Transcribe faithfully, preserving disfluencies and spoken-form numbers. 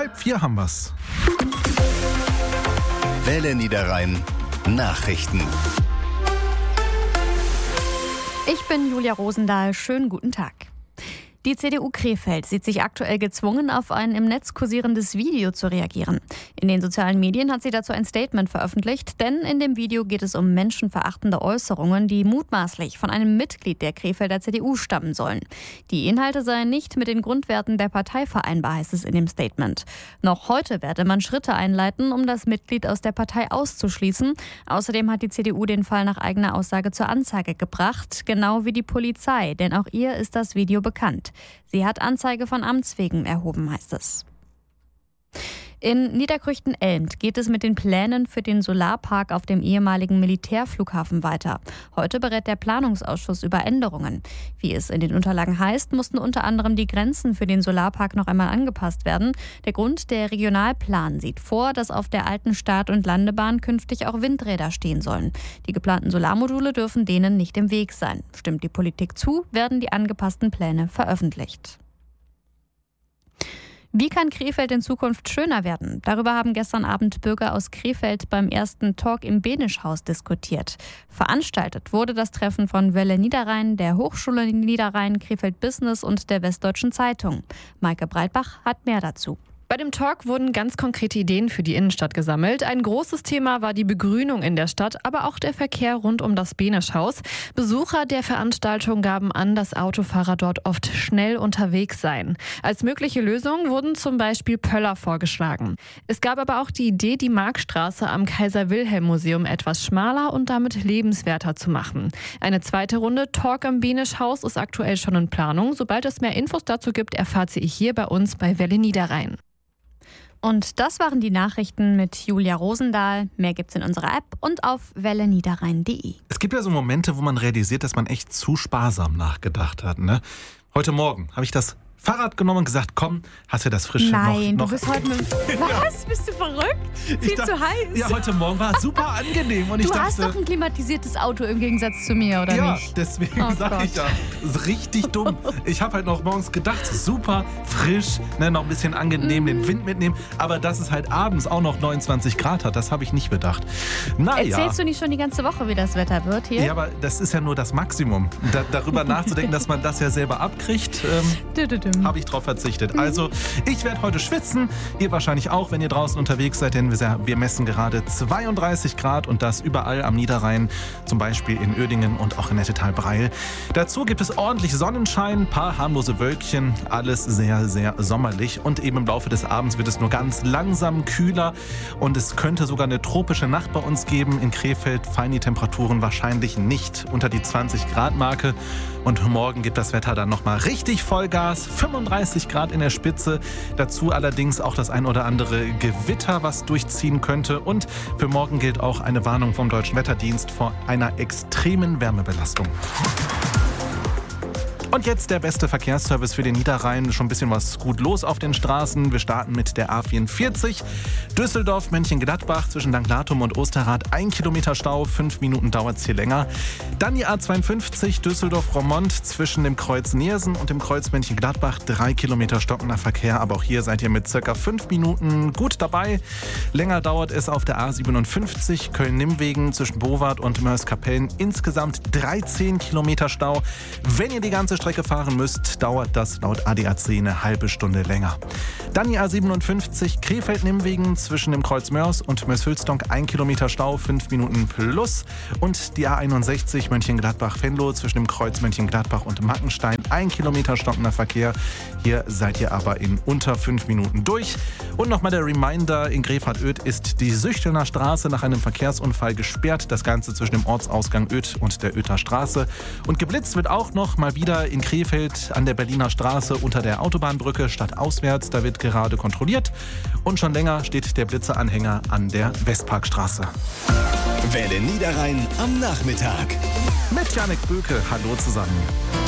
Halb vier haben wir's. Welle Niederrhein Nachrichten. Ich bin Julia Rosendahl. Schönen guten Tag. Die C D U Krefeld sieht sich aktuell gezwungen, auf ein im Netz kursierendes Video zu reagieren. In den sozialen Medien hat sie dazu ein Statement veröffentlicht, denn in dem Video geht es um menschenverachtende Äußerungen, die mutmaßlich von einem Mitglied der Krefelder C D U stammen sollen. Die Inhalte seien nicht mit den Grundwerten der Partei vereinbar, heißt es in dem Statement. Noch heute werde man Schritte einleiten, um das Mitglied aus der Partei auszuschließen. Außerdem hat die C D U den Fall nach eigener Aussage zur Anzeige gebracht, genau wie die Polizei, denn auch ihr ist das Video bekannt. Sie hat Anzeige von Amts wegen erhoben, heißt es. In Niederkrüchten-Elmt geht es mit den Plänen für den Solarpark auf dem ehemaligen Militärflughafen weiter. Heute berät der Planungsausschuss über Änderungen. Wie es in den Unterlagen heißt, mussten unter anderem die Grenzen für den Solarpark noch einmal angepasst werden. Der Grund, der Regionalplan sieht vor, dass auf der alten Start- und Landebahn künftig auch Windräder stehen sollen. Die geplanten Solarmodule dürfen denen nicht im Weg sein. Stimmt die Politik zu, werden die angepassten Pläne veröffentlicht. Wie kann Krefeld in Zukunft schöner werden? Darüber haben gestern Abend Bürger aus Krefeld beim ersten Talk im Benischhaus diskutiert. Veranstaltet wurde das Treffen von Welle Niederrhein, der Hochschule Niederrhein, Krefeld Business und der Westdeutschen Zeitung. Maike Breitbach hat mehr dazu. Bei dem Talk wurden ganz konkrete Ideen für die Innenstadt gesammelt. Ein großes Thema war die Begrünung in der Stadt, aber auch der Verkehr rund um das Benischhaus. Besucher der Veranstaltung gaben an, dass Autofahrer dort oft schnell unterwegs seien. Als mögliche Lösung wurden zum Beispiel Pöller vorgeschlagen. Es gab aber auch die Idee, die Markstraße am Kaiser-Wilhelm-Museum etwas schmaler und damit lebenswerter zu machen. Eine zweite Runde Talk am Benischhaus ist aktuell schon in Planung. Sobald es mehr Infos dazu gibt, erfahrt sie hier bei uns bei Welle Niederrhein. Und das waren die Nachrichten mit Julia Rosendahl. Mehr gibt's in unserer App und auf welle niederrhein punkt de. Es gibt ja so Momente, wo man realisiert, dass man echt zu sparsam nachgedacht hat. Ne? Heute Morgen habe ich das Fahrrad genommen und gesagt, komm, hast du das frische Nein, noch, noch... du bist heute mit... Was? Bist du verrückt? Viel dachte, zu heiß. Ja, heute Morgen war es super angenehm. Und du ich dachte, hast doch ein klimatisiertes Auto im Gegensatz zu mir, oder ja, nicht? Ja, deswegen Oh sage ich ja, das ist richtig dumm. Ich habe halt noch morgens gedacht, super, frisch, ne, noch ein bisschen angenehm, mm. den Wind mitnehmen. Aber dass es halt abends auch noch neunundzwanzig Grad hat, das habe ich nicht bedacht. Naja. Erzählst du nicht schon die ganze Woche, wie das Wetter wird hier? Ja, aber das ist ja nur das Maximum. Da, darüber nachzudenken, dass man das ja selber abkriegt, ähm, habe ich drauf verzichtet. Also, ich werde heute schwitzen. Ihr wahrscheinlich auch, wenn ihr draußen unterwegs seid, denn wir, wir messen gerade zweiunddreißig Grad und das überall am Niederrhein, zum Beispiel in Uerdingen und auch in Nettetal-Breil. Dazu gibt es ordentlich Sonnenschein, ein paar harmlose Wölkchen, alles sehr, sehr sommerlich. Und eben im Laufe des Abends wird es nur ganz langsam kühler und es könnte sogar eine tropische Nacht bei uns geben. In Krefeld fallen die Temperaturen wahrscheinlich nicht unter die zwanzig Grad Marke. Und morgen gibt das Wetter dann nochmal richtig Vollgas, fünfunddreißig Grad in der Spitze. Dazu allerdings auch das ein oder andere Gewitter, was durchziehen könnte. Und für morgen gilt auch eine Warnung vom Deutschen Wetterdienst vor einer extremen Wärmebelastung. Und jetzt der beste Verkehrsservice für den Niederrhein. Schon ein bisschen was gut los auf den Straßen. Wir starten mit der A vierundvierzig. Düsseldorf-Mönchengladbach zwischen Langlatum und Osterrad. Ein Kilometer Stau, fünf Minuten dauert es hier länger. Dann die A zweiundfünfzig Düsseldorf-Roermond zwischen dem Kreuz Neersen und dem Kreuz Mönchengladbach. Drei Kilometer stockender Verkehr, aber auch hier seid ihr mit circa fünf Minuten gut dabei. Länger dauert es auf der A siebenundfünfzig Köln-Nimwegen zwischen Bowart und Moerskapellen. Insgesamt dreizehn Kilometer Stau. Wenn ihr die ganze Strecke fahren müsst, dauert das laut A D A C eine halbe Stunde länger. Dann die A siebenundfünfzig Krefeld-Nimwegen zwischen dem Kreuz Mörs und Mörs-Hülsdonk, ein Kilometer Stau, fünf Minuten plus. Und die A einundsechzig Mönchengladbach-Venlo zwischen dem Kreuz Mönchengladbach und Mackenstein, ein Kilometer stockender Verkehr. Hier seid ihr aber in unter fünf Minuten durch. Und nochmal der Reminder, in Grefrath-Oedt ist die Süchtelner Straße nach einem Verkehrsunfall gesperrt. Das Ganze zwischen dem Ortsausgang Oedt und der Oether Straße. Und geblitzt wird auch noch mal wieder in Krefeld an der Berliner Straße unter der Autobahnbrücke stadtauswärts. Da wird gerade kontrolliert. Und schon länger steht der Blitzeanhänger an der Westparkstraße. Welle Niederrhein am Nachmittag. Mit Janek Böke. Hallo zusammen.